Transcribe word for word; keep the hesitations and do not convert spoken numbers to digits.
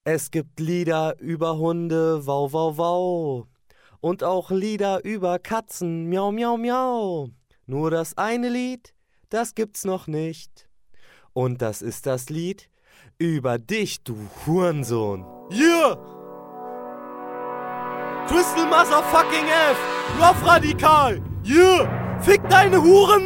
Es gibt Lieder über Hunde, wow, wow, wow. Und auch Lieder über Katzen, miau, miau, miau. Nur das eine Lied, das gibt's noch nicht. Und das ist das Lied über dich, du Hurensohn. Yeah! Crystal Motherfucking F! Rough Radikal! Yeah! Fick deine Huren!